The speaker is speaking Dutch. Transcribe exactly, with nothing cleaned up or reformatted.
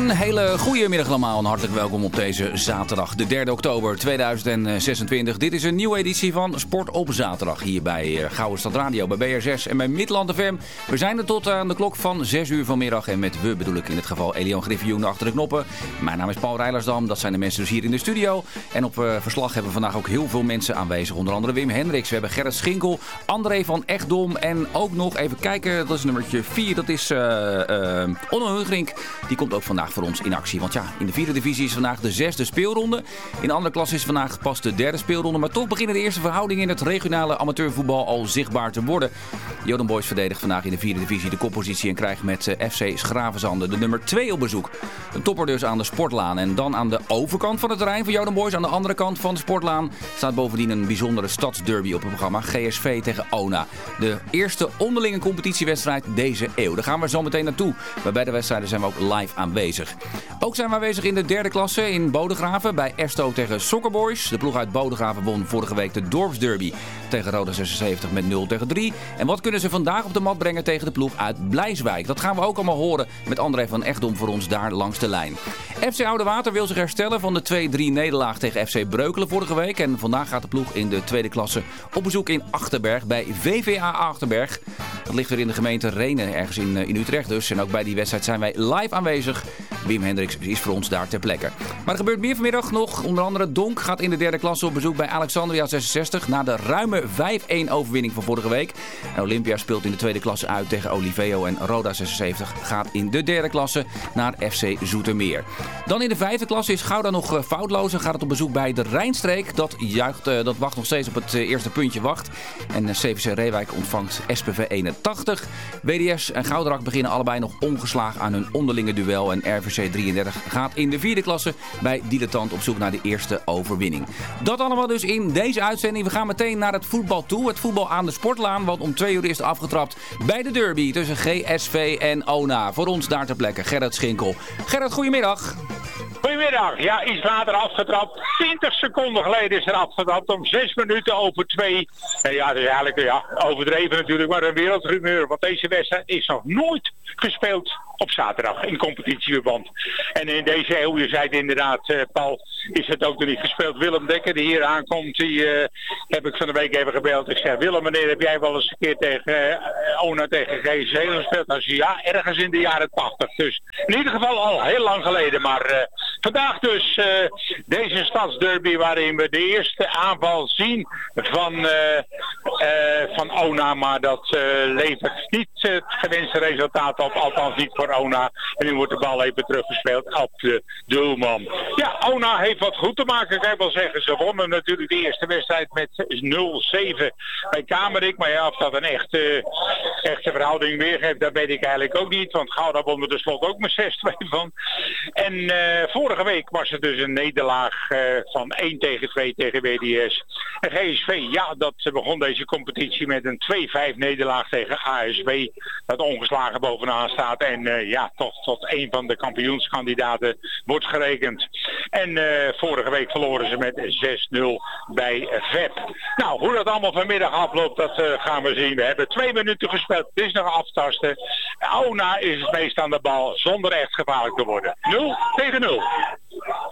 Een hele goede middag allemaal en hartelijk welkom op deze zaterdag, de derde oktober tweeduizend zesentwintig. Dit is een nieuwe editie van Sport op zaterdag hier bij Gouden Stad Radio, bij B R zes en bij Midland F M. We zijn er tot aan de klok van zes uur vanmiddag en met we bedoel ik in het geval Elian Griffioen achter de knoppen. Mijn naam is Paul Rijlersdam, dat zijn de mensen dus hier in de studio. En op uh, verslag hebben we vandaag ook heel veel mensen aanwezig, onder andere Wim Hendricks. We hebben Gerrit Schinkel, André van Echtdom en ook nog, even kijken, dat is nummertje vier, dat is uh, uh, Onno Hungrink. Die komt ook vandaag voor ons in actie. Want ja, in de vierde divisie is vandaag de zesde speelronde. In de andere klasse is vandaag pas de derde speelronde. Maar toch beginnen de eerste verhoudingen in het regionale amateurvoetbal al zichtbaar te worden. Joden Boys verdedigt vandaag in de vierde divisie de koppositie en krijgt met uh, F C Schravenzande de nummer twee op bezoek. Een topper dus aan de Sportlaan. En dan aan de overkant van het terrein van Joden Boys, aan de andere kant van de Sportlaan, staat bovendien een bijzondere stadsderby op het programma. G S V tegen ONA. De eerste onderlinge competitiewedstrijd deze eeuw. Daar gaan we zo meteen naartoe. Bij beide wedstrijden zijn we ook live aanwezig. Ook zijn we aanwezig in de derde klasse in Bodegraven bij Esto tegen Soccer Boys. De ploeg uit Bodegraven won vorige week de dorpsderby tegen Roda zesenzeventig met nul tegen drie. En wat kunnen ze vandaag op de mat brengen tegen de ploeg uit Blijswijk? Dat gaan we ook allemaal horen met André van Echtdom voor ons daar langs de lijn. F C Oudewater wil zich herstellen van de twee drie nederlaag tegen F C Breukelen vorige week. En vandaag gaat de ploeg in de tweede klasse op bezoek in Achterberg bij V V A Achterberg. Dat ligt weer in de gemeente Renen, ergens in, in Utrecht dus. En ook bij die wedstrijd zijn wij live aanwezig. Wim Hendricks is voor ons daar ter plekke. Maar er gebeurt meer vanmiddag nog. Onder andere Donk gaat in de derde klasse op bezoek bij Alexandria zesenzestig. Na de ruime vijf-een overwinning van vorige week. En Olympia speelt in de tweede klasse uit tegen Oliveo. En Roda zesenzeventig gaat in de derde klasse naar F C Zoetermeer. Dan in de vijfde klasse is Gouda nog foutloos. En gaat het op bezoek bij de Rijnstreek. Dat, juicht, uh, dat wacht nog steeds op het uh, eerste puntje wacht. En uh, C V C Reewijk ontvangt S P V eenentachtig. W D S en Gouderak beginnen allebei nog ongeslagen aan hun onderlinge duel. En R V C drieëndertig gaat in de vierde klasse bij Dilettant op zoek naar de eerste overwinning. Dat allemaal dus in deze uitzending. We gaan meteen naar het voetbal toe. Het voetbal aan de Sportlaan. Want om twee uur is er afgetrapt bij de derby tussen G S V en ONA. Voor ons daar ter plekke Gerrit Schinkel. Gerrit, goedemiddag. Goedemiddag. Ja, iets later afgetrapt. twintig seconden geleden is er afgetrapt. Om zes minuten over twee. En ja, dus eigenlijk ja, overdreven natuurlijk, maar een wereldrumeur. Want deze wedstrijd is nog nooit gespeeld op zaterdag in competitieverband. En in deze eeuw, je zei het inderdaad, uh, Paul, is het ook nog niet gespeeld. Willem Dekker, die hier aankomt, die uh, heb ik van de week even gebeld. Ik zeg, Willem, wanneer heb jij wel eens een keer tegen uh, ONA tegen G S V gespeeld? Hij zei, ja, ergens in de jaren tachtig. Dus in ieder geval al heel lang geleden. Maar uh, vandaag dus uh, deze stadsderby waarin we de eerste aanval zien van, uh, uh, van ONA. Maar dat uh, levert niet uh, het gewenste resultaat op, althans niet voor ONA. En nu wordt de bal even teruggespeeld op de doelman. Ja, ONA heeft wat goed te maken, kan ik wel zeggen. Ze wonnen natuurlijk de eerste wedstrijd met nul zeven bij Kamerik. Maar ja, of dat een echte, echte verhouding weergeeft, dat weet ik eigenlijk ook niet. Want Gouda won er tenslotte ook met zes twee van. En uh, vorige week was het dus een nederlaag uh, van één tegen twee tegen W D S. En G S V, ja, dat begon deze competitie met een twee vijf nederlaag tegen A S W. Dat ongeslagen bovenaan staat. En uh, ja, toch tot een van de kampioenskandidaten wordt gerekend. En uh, vorige week verloren ze met zes nul bij V E P. Nou, hoe dat allemaal vanmiddag afloopt, dat uh, gaan we zien. We hebben twee minuten gespeeld. Het is nog aftasten. ONA is het meest aan de bal zonder echt gevaarlijk te worden. nul tegen nul.